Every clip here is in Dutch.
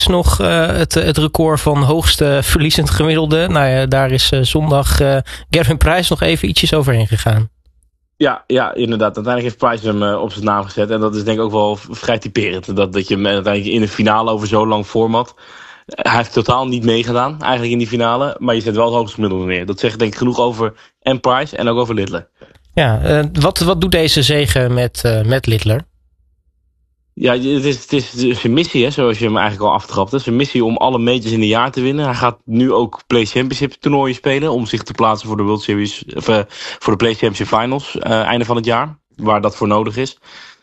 nog het record van hoogste verliezend gemiddelde. Nou ja, daar is zondag Gervin Price nog even ietsjes overheen gegaan. Ja, inderdaad. Uiteindelijk heeft Price hem op zijn naam gezet. En dat is denk ik ook wel vrij typerend. Dat je hem uiteindelijk in de finale over zo'n lang format... Hij heeft totaal niet meegedaan, eigenlijk in die finale. Maar je zet wel het hoogste gemiddelde neer. Dat zegt denk ik genoeg over en Price en ook over Littler. Ja, wat doet deze zege met Littler? Ja, het is zijn missie, hè, zoals je hem eigenlijk al aftrapt. Zijn missie om alle majors in een jaar te winnen. Hij gaat nu ook Play Championship toernooien spelen... om zich te plaatsen voor de World Series, voor de Play Championship Finals einde van het jaar. Waar dat voor nodig is.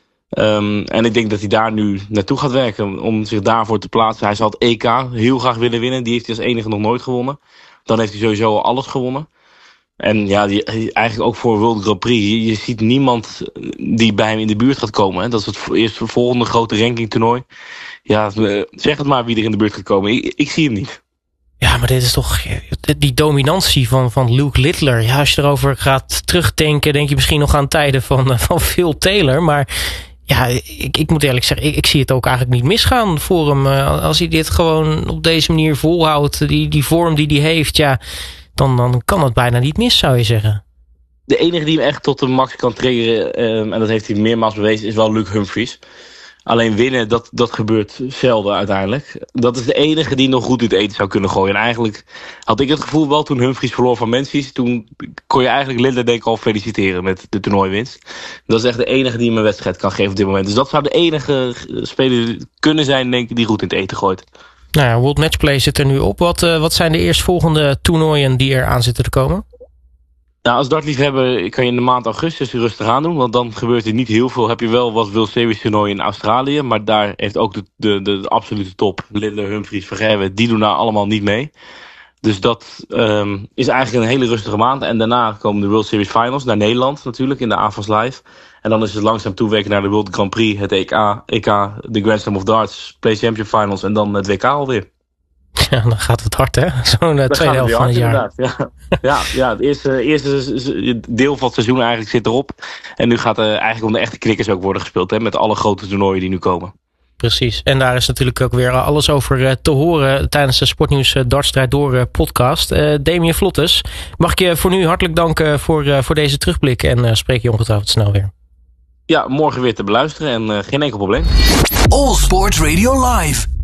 En ik denk dat hij daar nu naartoe gaat werken om zich daarvoor te plaatsen. Hij zal het EK heel graag willen winnen. Die heeft hij als enige nog nooit gewonnen. Dan heeft hij sowieso al alles gewonnen. En ja, eigenlijk ook voor World Grand Prix. Je ziet niemand die bij hem in de buurt gaat komen. Hè. Dat is het eerste volgende grote rankingtoernooi. Ja, zeg het maar wie er in de buurt gaat komen. Ik zie hem niet. Ja, maar dit is toch die dominantie van Luke Littler. Ja, als je erover gaat terugdenken, denk je misschien nog aan tijden van Phil Taylor. Maar ja, ik moet eerlijk zeggen, ik zie het ook eigenlijk niet misgaan voor hem. Als hij dit gewoon op deze manier volhoudt, die vorm die hij heeft, ja, dan kan het bijna niet mis, zou je zeggen. De enige die hem echt tot de max kan triggeren, en dat heeft hij meermaals bewezen, is wel Luke Humphries. Alleen winnen, dat gebeurt zelden uiteindelijk. Dat is de enige die nog goed in het eten zou kunnen gooien. En eigenlijk had ik het gevoel wel toen Humphries verloor van Menzies. Toen kon je eigenlijk Littler denk ik al feliciteren met de toernooiwinst. Dat is echt de enige die hem een wedstrijd kan geven op dit moment. Dus dat zou de enige speler kunnen zijn denk ik die goed in het eten gooit. Nou ja, World Matchplay zit er nu op. Wat zijn de eerstvolgende toernooien die er aan zitten te komen? Nou, als dartliefhebber kan je in de maand augustus rustig aan doen. Want dan gebeurt er niet heel veel. Heb je wel wat World Series toernooi in Australië. Maar daar heeft ook de absolute top. Littler, Humphries, Vergerwe. Die doen daar allemaal niet mee. Dus dat is eigenlijk een hele rustige maand. En daarna komen de World Series Finals naar Nederland natuurlijk. In de AFAS Live. En dan is het langzaam toewerken naar de World Grand Prix. Het EK, de Grand Slam of Darts. Play Championship Finals. En dan het WK alweer. Ja, dan gaat het hard, hè? Zo'n tweede helft van het jaar. Ja, het eerste deel van het seizoen eigenlijk zit erop. En nu gaat er eigenlijk om de echte knikkers ook worden gespeeld. Hè, met alle grote toernooien die nu komen. Precies. En daar is natuurlijk ook weer alles over te horen tijdens de Sportnieuws Dartstrijd Door podcast. Damien Vlottes, mag ik je voor nu hartelijk danken voor deze terugblik. En spreek je ongetwijfeld snel weer. Ja, morgen weer te beluisteren en geen enkel probleem. All Sport Radio Live.